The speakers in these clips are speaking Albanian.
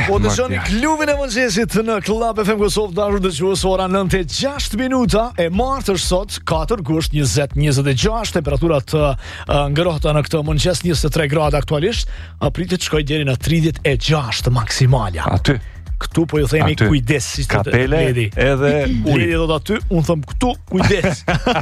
Po të shoni klubin e mëngjesit në Club FM Kosovë, dashur dëgjues, ora 9:06 minuta. E martë është sot 4 gusht 2026, temperaturat ngrohta në këtë mëngjes 23 gradë aktualisht, pritet të shkojë deri në 36 maksimalja. Aty këtu po ju themi aty. Kujdes, si kapele edhe Ledi do aty, unë thëm këtu kujdes.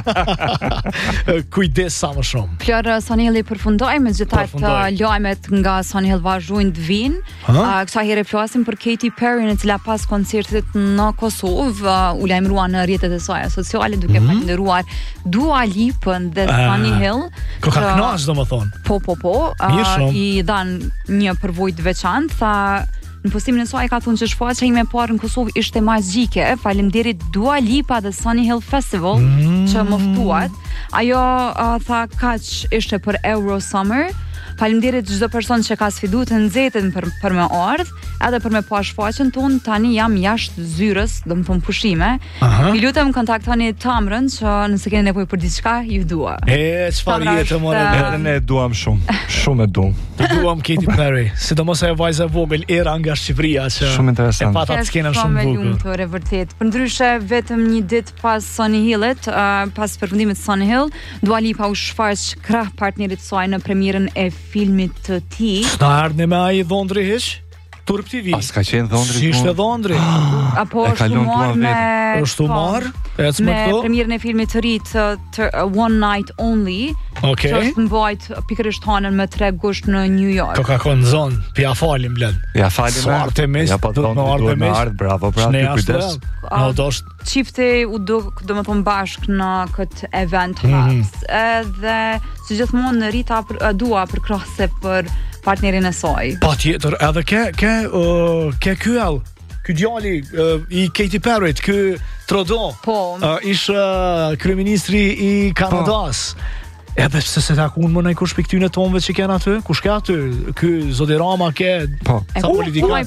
Kujdes sa më shumë. Flor Sonili përfundoi me gjithat lajmet nga Sonny Hill vazhdojnë të vinë. Kësa herë flasim për Katy Perry, në cila pas koncertit në Kosovë u lajmërua në rrjetet e saj sociale duke falendëruar Dua Lipën dhe Sonny Hill. Ko ka kënaqur domethënë. Po. I dhan një përvojë të veçantë, tha në postimin e saj ka thonë që shfaqja ime e parë në Kosovë ishte magjike. Faleminderit Dua Lipa dhe Sonny Hill Festival që më ftuat. Ajo tha kaq ishte për Euro Summer. Faleminderit çdo person që ka sfiduar të nxehtën për me ardh, edhe për me pa shfaqjen tonë. Tani jam jashtë zyrës, domethënë pushime. Ju lutem kontaktoni Tamrën që nëse keni nevojë për diçka, ju dua. Çfarë jetë more, edhe ne e duam shumë e duam. Të duam Katy Perry, sidomos ajo vajza e vogël era nga Shqipëria që shumë interesant. E pata të skenën shumë bukur. Shumë vërtet. Përndryshe vetëm një ditë pas Sonny Hillit, pas përfundimit të Sonny Hill, Dua Lipa u shfaq krah partnerit të saj në premierën e filmit të tij. S'na ardhni me ai dhondri hiç? Turp TV. Pas ka qenë dhondri. Si ishte dhondri? Apo është marr me premierën e filmit të ri të One Night Only. Okej. Që është mbajt pikërisht hanën me 3 gusht në New York. Ka konë zonë, pi ja falim blen. Ja falim. Ja pa dhondri me ardh, bravo, kujdes. Çifti u duk domethënë bashk në këtë event edhe si gjithmonë në rita dua për krahase për partnerin e saj. Patjetër, edhe ke ky djali i Katy Perry, ky Trudeau. Ish kryeministri i Kanadas. Edhe pse se takun më nëj kush për këtyne tonëve që kena aty? Kush ke aty? Ky Zodirama ke sa politika?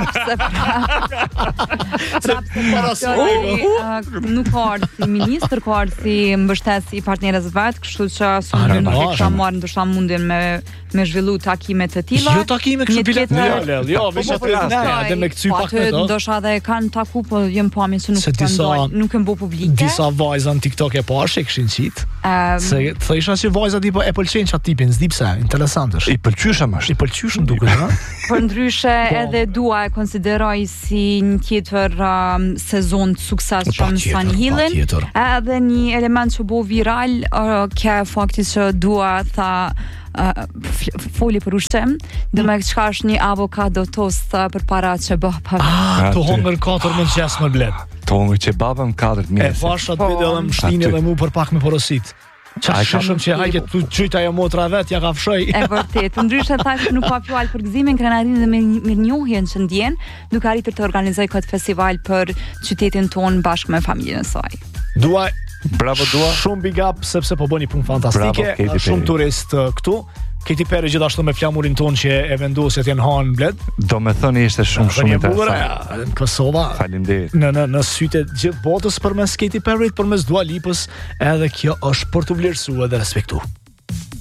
Nuk ka ardhë si minister, ka ardhë si mbështes i partnerës vetë, kështu që asë nuk e kisha marrë ndoshta mundin me zhvillu takimet të tilla. Jo takime kështu bilet. Jo, veç aty edhe me këcy pak me to. Ndoshta edhe kanë taku, po jem pami se nuk kanë nuk e mbo publike. Disa vajza në TikTok e pashë e këshin qitë. Se të isha që vajzat e pëlqejnë qatë tipin, s'di pse, interesant është. I pëlqyshëm është. I pëlqyshëm duket, ha? Për ndryshe edhe Dua e konsideroj si një tjetër sezon të sukses shumë Sonny Hillin. Edhe një element që bo viral, ke fakti që Dua tha foli për ushqim, dhe me qka është një avokado toast për para që bëh për të hongër 4 mëngjes më blet. Të hongër që babëm 4 mjesë. E fashat video dhe më shtini dhe mu për pak me porosit. Qa shashëm që hajke të qyta jo motra vet, ja ka fshoj. E vërtet, ndryshe thashë nuk ka fjallë për gëzimin, krenarinë dhe mirënjohjen që ndjen, duke arritur të organizoj këtë festival për qytetin tonë bashkë me familjen e saj. Dua, bravo Dua. Shumë big up sepse po bëni punë fantastike, shumë turist këtu. Katy Perry gjithashtu me flamurin ton që e vendosjet janë hanë bled. Do me thëni ishte shumë interesant. Në Kosova, faleminderit. Në syte gjithë botës përmes Katy Perry, përmes Dua Lipës, edhe kjo është për të vlerësuar dhe respektuar.